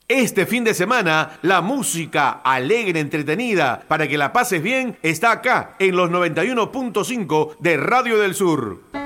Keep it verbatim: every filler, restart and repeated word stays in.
Este fin de semana, la música alegre, entretenida, para que la pases bien, está acá en los noventa y uno punto cinco de Radio del Sur.